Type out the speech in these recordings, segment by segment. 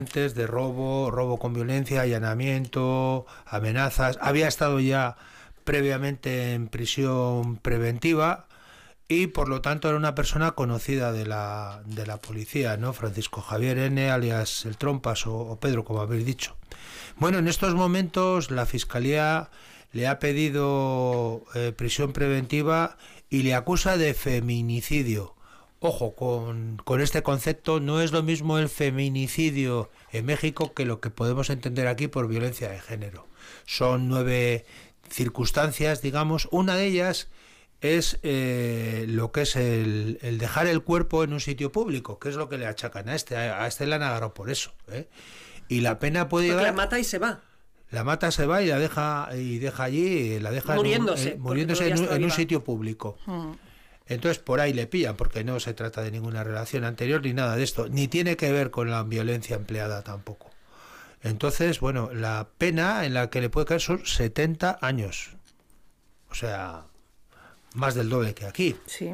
de robo con violencia, allanamiento, amenazas. Había estado ya previamente en prisión preventiva y por lo tanto era una persona conocida de la policía, ¿no? Francisco Javier N., alias El Trompas o Pedro, como habéis dicho. Bueno, en estos momentos la Fiscalía le ha pedido prisión preventiva y le acusa de feminicidio. Ojo, con este concepto no es lo mismo el feminicidio en México que lo que podemos entender aquí por violencia de género. Son 9 circunstancias, digamos. Una de ellas es lo que es el dejar el cuerpo en un sitio público, que es lo que le achacan a este le han agarrado por eso. Y la pena puede llegar... La mata y se va. La mata, se va y la deja allí, la deja muriéndose en un sitio público. Entonces por ahí le pillan, porque no se trata de ninguna relación anterior ni nada de esto, ni tiene que ver con la violencia empleada tampoco. Entonces, bueno, la pena en la que le puede caer son 70 años. O sea, más del doble que aquí. Sí.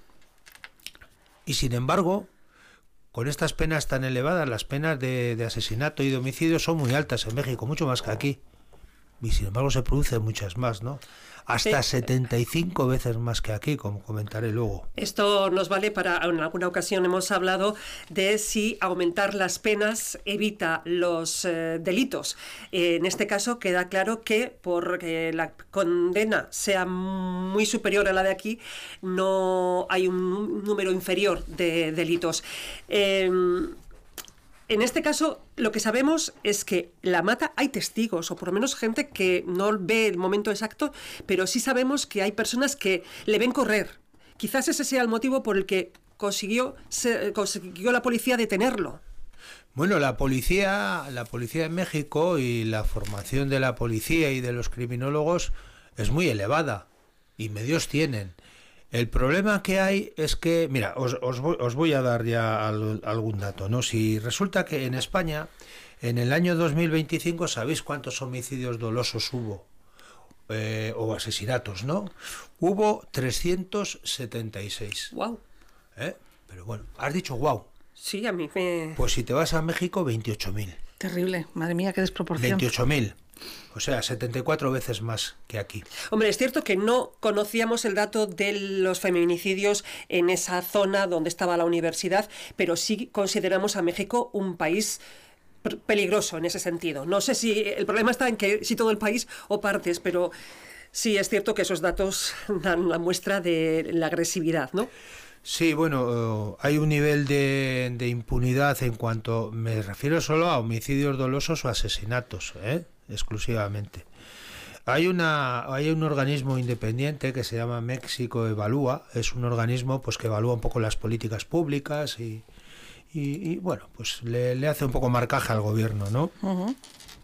Y sin embargo, con estas penas tan elevadas, las penas de asesinato y de homicidio son muy altas en México, mucho más que aquí. Y sin embargo se producen muchas más, ¿no? Hasta 75 veces más que aquí, como comentaré luego. Esto nos vale para, en alguna ocasión hemos hablado de si aumentar las penas evita los delitos. En este caso queda claro que porque la condena sea muy superior a la de aquí, no hay un número inferior de delitos. En este caso, lo que sabemos es que la mata, hay testigos, o por lo menos gente que no ve el momento exacto, pero sí sabemos que hay personas que le ven correr. Quizás ese sea el motivo por el que consiguió la policía detenerlo. Bueno, la policía en México y la formación de la policía y de los criminólogos es muy elevada, y medios tienen. El problema que hay es que, mira, os voy a dar ya algún dato, ¿no? Si resulta que en España, en el año 2025, ¿sabéis cuántos homicidios dolosos hubo? O asesinatos, ¿no? Hubo 376. ¡Guau! Pero bueno, has dicho guau. Sí, a mí me... Pues si te vas a México, 28.000. Terrible, madre mía, qué desproporción. 28.000. O sea, 74 veces más que aquí. Hombre, es cierto que no conocíamos el dato de los feminicidios en esa zona donde estaba la universidad, pero sí consideramos a México un país peligroso en ese sentido. No sé si el problema está en que si todo el país o partes, pero sí es cierto que esos datos dan la muestra de la agresividad, ¿no? Sí, bueno, hay un nivel de impunidad en cuanto, me refiero solo a homicidios dolosos o asesinatos, exclusivamente. Hay un organismo independiente que se llama México Evalúa, es un organismo pues que evalúa un poco las políticas públicas y bueno, pues le hace un poco marcaje al gobierno, ¿no? Uh-huh.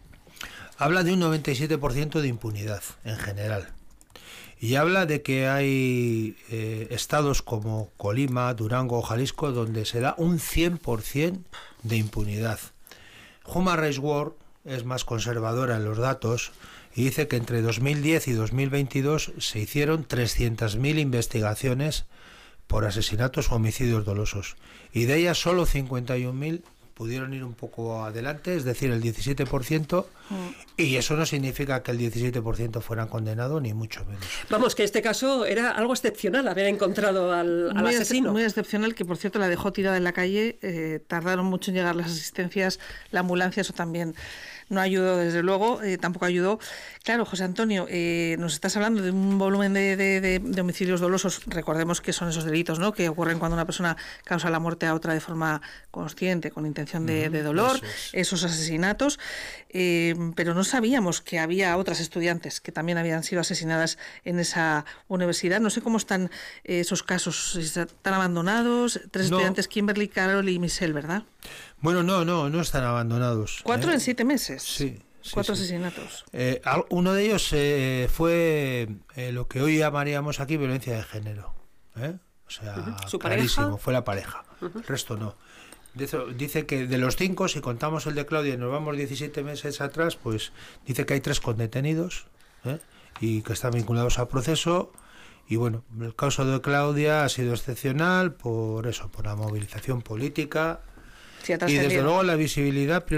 Habla de un 97% de impunidad en general. Y habla de que hay estados como Colima, Durango o Jalisco donde se da un 100% de impunidad. Human Rights Watch es más conservadora en los datos y dice que entre 2010 y 2022 se hicieron 300.000 investigaciones por asesinatos o homicidios dolosos. Y de ellas solo 51.000 pudieron ir un poco adelante, es decir, el 17%, y eso no significa que el 17% fueran condenados, ni mucho menos. Vamos, que este caso era algo excepcional, haber encontrado al asesino. Muy excepcional, que por cierto la dejó tirada en la calle, tardaron mucho en llegar las asistencias, la ambulancia, eso también no ayudó, desde luego, tampoco ayudó. Claro, José Antonio, nos estás hablando de un volumen de homicidios dolosos, recordemos que son esos delitos, ¿no?, que ocurren cuando una persona causa la muerte a otra de forma consciente, con intención de dolor, esos asesinatos, pero no sabíamos que había otras estudiantes que también habían sido asesinadas en esa universidad. No sé cómo están esos casos, están abandonados, estudiantes, Kimberly, Carol y Michelle, ¿verdad? Bueno, no están abandonados. 4 en 7 meses. Sí. 4 asesinatos. Uno de ellos fue lo que hoy llamaríamos aquí violencia de género. O sea, ¿Su clarísimo, pareja? fue la pareja. El resto no. Dice que de los 5, si contamos el de Claudia y nos vamos 17 meses atrás, pues dice que hay 3 con detenidos y que están vinculados al proceso. Y bueno, el caso de Claudia ha sido excepcional por eso, por la movilización política Sí, ha y desde trascendido. luego la visibilidad